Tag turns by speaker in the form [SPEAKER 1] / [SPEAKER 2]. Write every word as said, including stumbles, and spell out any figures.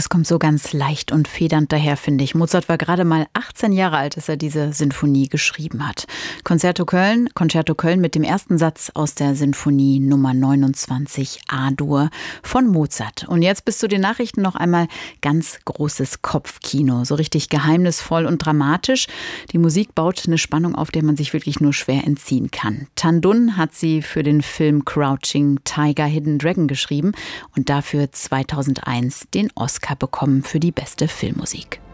[SPEAKER 1] Das kommt so ganz leicht und federnd daher, finde ich. Mozart war gerade mal achtzehn Jahre alt, als er diese Sinfonie geschrieben hat. Concerto Köln, Concerto Köln mit dem ersten Satz aus der Sinfonie Nummer neunundzwanzig A-Dur von Mozart. Und jetzt bis zu den Nachrichten noch einmal ganz großes Kopfkino. So richtig geheimnisvoll und dramatisch. Die Musik baut eine Spannung auf, der man sich wirklich nur schwer entziehen kann. Tan Dun hat sie für den Film Crouching Tiger, Hidden Dragon geschrieben und dafür zweitausendeins den Oscar bekommen für die beste Filmmusik.